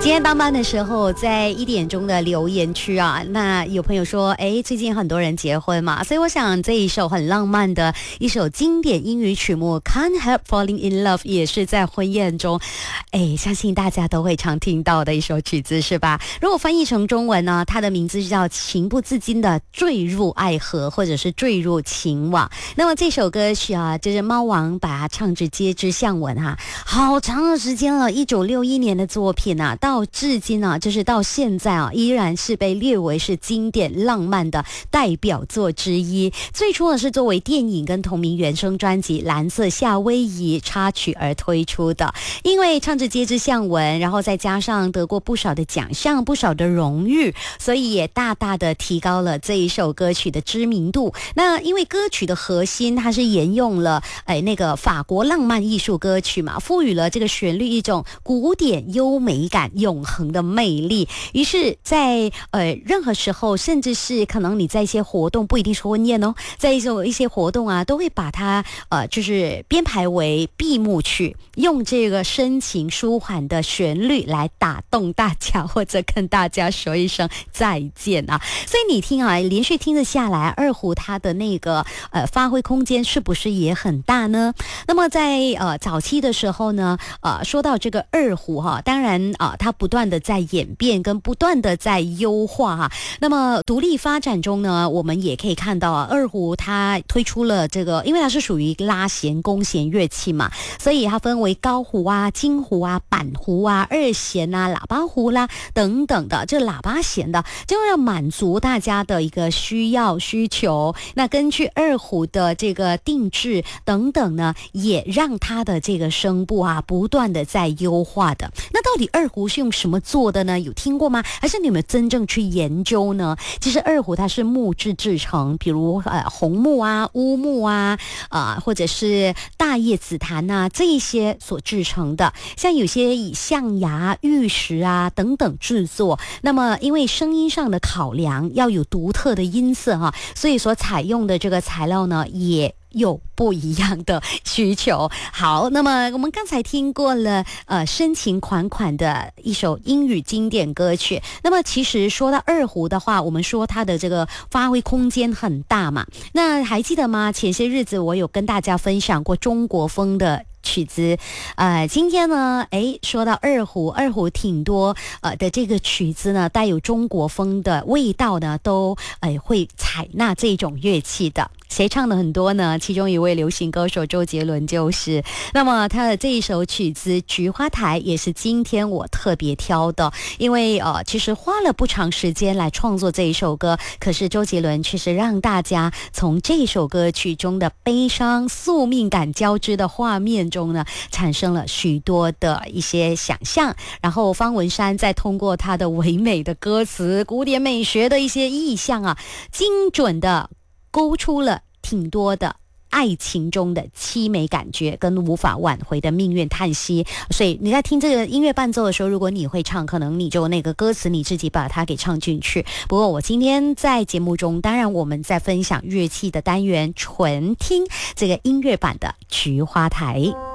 今天当班的时候，在1点钟的留言区啊，那有朋友说，最近很多人结婚嘛，所以我想这一首很浪漫的一首经典英语曲目 Can't Help Falling in Love 也是在婚宴中，相信大家都会常听到的一首曲子，是吧？如果翻译成中文呢，它的名字叫情不自禁的坠入爱河，或者是坠入情网。那么这首歌曲啊，就是猫王把它唱至皆知巷闻啊，好长的时间了，1961年的作品啊，到至今啊，就是到现在啊，依然是被列为是经典浪漫的代表作之一。最初呢是作为电影跟同名原声专辑《蓝色夏威夷》插曲而推出的。因为唱至皆知巷闻，然后再加上得过不少的奖项、不少的荣誉，所以也大大的提高了这一首歌曲的知名度。那因为歌曲的核心它是沿用了那个法国浪漫艺术歌曲嘛，赋予了这个旋律一种古典优美感、永恒的魅力。于是在任何时候，甚至是可能你在一些活动，不一定是婚宴哦，在一些活动啊，都会把它就是编排为闭幕曲，用这个深情舒缓的旋律来打动大家，或者跟大家说一声再见啊。所以你听啊，连续听着下来，二胡它的那个发挥空间是不是也很大呢？那么在早期的时候呢，说到这个二胡哈，当然它不断的在演变跟不断的在优化哈。那么独立发展中呢，我们也可以看到二胡它推出了这个，因为它是属于拉弦弓弦乐器嘛，所以它分为高胡啊、金胡啊、板胡啊、二弦啊、喇叭胡啦等等的，这喇叭弦的就要满足大家的一个需求。那根据二胡的这个定制等等呢，也让它的这个声部啊不断的在优化的。那到底二胡是用什么做的呢？有听过吗？还是你们真正去研究呢？其实二胡它是木质制成，比如红木啊、乌木啊，或者是大叶紫檀啊这一些所制成的。像有些以象牙、玉石啊等等制作。那么因为声音上的考量，要有独特的音色哈，所以所采用的这个材料呢也有不一样的需求。好，那么我们刚才听过了深情款款的一首英语经典歌曲。那么其实说到二胡的话，我们说它的这个发挥空间很大嘛。那还记得吗？前些日子我有跟大家分享过中国风的曲子，今天呢，说到二胡挺多的这个曲子呢，带有中国风的味道呢，都会采纳这种乐器的。谁唱的很多呢？其中一位流行歌手周杰伦就是。那么他的这一首曲子《菊花台》也是今天我特别挑的，因为其实花了不长时间来创作这一首歌，可是周杰伦却是让大家从这首歌曲中的悲伤宿命感交织的画面中呢，产生了许多的一些想象。然后方文山再通过他的唯美的歌词、古典美学的一些意象啊，精准的勾出了挺多的爱情中的凄美感觉跟无法挽回的命运叹息。所以你在听这个音乐伴奏的时候，如果你会唱，可能你就那个歌词你自己把它给唱进去。不过我今天在节目中，当然我们在分享乐器的单元，纯听这个音乐版的《菊花台》。